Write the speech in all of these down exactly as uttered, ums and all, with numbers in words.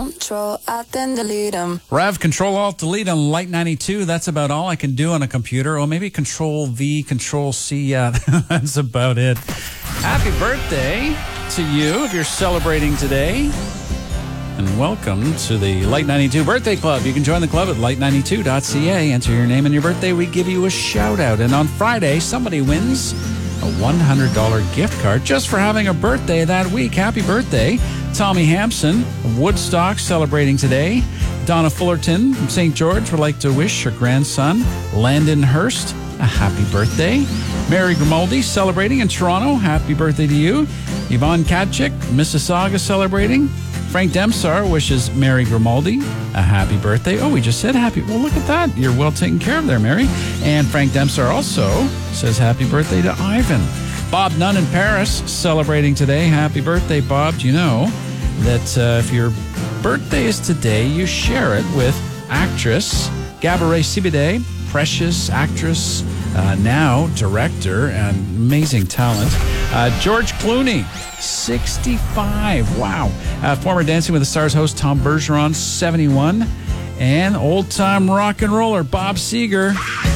Control, Alt, then delete them. Rev, Control, Alt, Delete on Light ninety-two. That's about all I can do on a computer. Or maybe Control V, Control C. Yeah, that's about it. Happy birthday to you if you're celebrating today. And welcome to the Light ninety-two Birthday Club. You can join the club at light ninety-two dot c a. Enter your name and your birthday. We give you a shout out. And on Friday, somebody wins a one hundred dollars gift card just for having a birthday that week. Happy birthday, Tommy Hampson of Woodstock, celebrating today. Donna Fullerton from Saint George would like to wish her grandson, Landon Hurst, a happy birthday. Mary Grimaldi celebrating in Toronto. Happy birthday to you. Yvonne Kadchik, Mississauga, celebrating. Frank Demsar wishes Mary Grimaldi a happy birthday. Oh, we just said happy. Well, look at that. You're well taken care of there, Mary. And Frank Demsar also says happy birthday to Ivan. Bob Nunn in Paris celebrating today. Happy birthday, Bob. Do you know that uh, if your birthday is today, you share it with actress Gabourey Sidibe, precious actress, uh, now director, and amazing talent. Uh, George Clooney, sixty-five. Wow. Uh, former Dancing with the Stars host Tom Bergeron, seventy-one. And old-time rock and roller Bob Seger,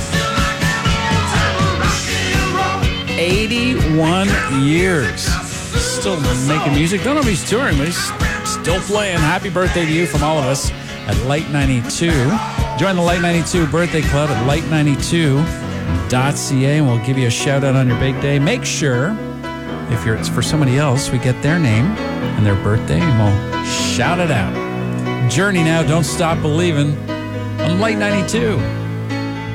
eighty-one years. Still making music. Don't know if he's touring, but he's still playing. Happy birthday to you from all of us at Light ninety-two. Join the Light ninety-two Birthday Club at light ninety-two dot c a, and we'll give you a shout-out on your big day. Make sure, if you're, it's for somebody else, we get their name and their birthday, and we'll shout it out. Journey now, Don't Stop Believing on Light ninety-two.